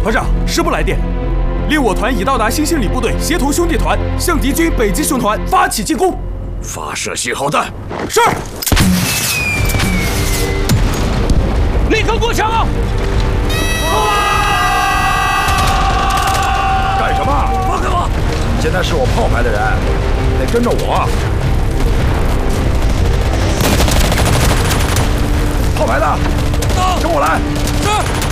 团长，师部来电，令我团已到达新兴里部队，协同兄弟团向敌军北极熊团发起进攻。 发射信号弹。 是。立刻过墙啊！ 干什么？ 放开我！ 现在是我炮排的人，得跟着我。炮排的，跟我来。 是。